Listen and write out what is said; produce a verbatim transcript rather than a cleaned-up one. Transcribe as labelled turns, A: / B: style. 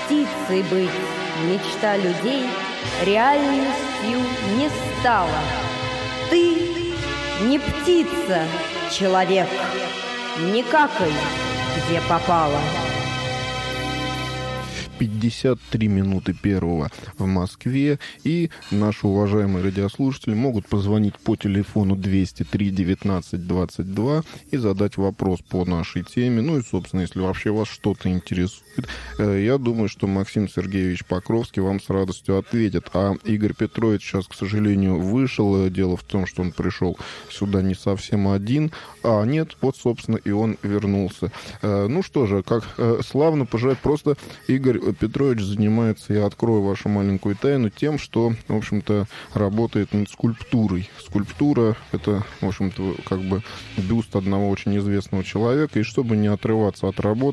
A: птицей быть мечта людей реальностью не стала. Ты не птица, человек, не какай, где попало.
B: пятьдесят три минуты первого в Москве, и наши уважаемые радиослушатели могут позвонить по телефону двести три девятнадцать двадцать два и задать вопрос по нашей теме. Ну и, собственно, если вообще вас что-то интересует, я думаю, что Максим Сергеевич Покровский вам с радостью ответит. А Игорь Петрович сейчас, к сожалению, вышел. Дело в том, что он пришел сюда не совсем один. А нет, вот, собственно, и он вернулся. Ну что же, как славно пожелать. Просто Игорь Петрович занимается, я открою вашу маленькую тайну, тем, что, в общем-то, работает над скульптурой. Скульптура — это, в общем-то, как бы бюст одного очень известного человека, и чтобы не отрываться от работы,